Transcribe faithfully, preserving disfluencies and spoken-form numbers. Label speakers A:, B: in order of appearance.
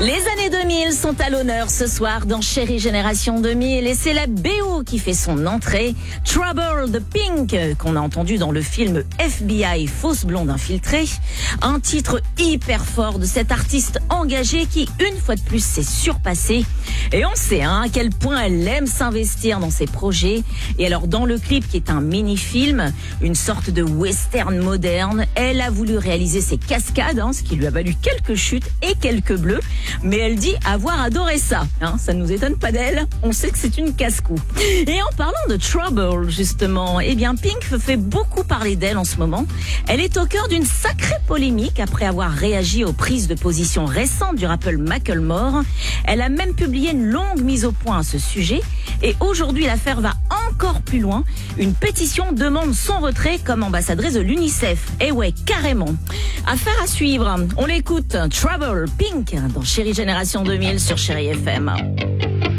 A: Les années deux mille sont à l'honneur ce soir dans Chérie Génération deux mille et c'est la B O qui fait son entrée. Trouble de Pink, qu'on a entendu dans le film F B I Fausse blonde infiltrée. Un titre hyper fort de cette artiste engagée qui, une fois de plus, s'est surpassée. Et on sait hein, à quel point elle aime s'investir dans ses projets. Et alors dans le clip qui est un mini-film, une sorte de western moderne, elle a voulu réaliser ses cascades, hein, ce qui lui a valu quelques chutes et quelques bleus. Mais elle dit avoir adoré ça. Hein, ça ne nous étonne pas d'elle. On sait que c'est une casse-cou. Et en parlant de Trouble, justement, eh bien Pink fait beaucoup parler d'elle en ce moment. Elle est au cœur d'une sacrée polémique après avoir réagi aux prises de position récentes du rappeur Macklemore. Elle a même publié une longue mise au point à ce sujet. Et aujourd'hui, l'affaire va encore plus loin. Une pétition demande son retrait comme ambassadrice de l'UNICEF. Et ouais, carrément. Affaire à suivre. On l'écoute. Trouble, Pink, dans Chérie Génération deux mille sur Chérie F M.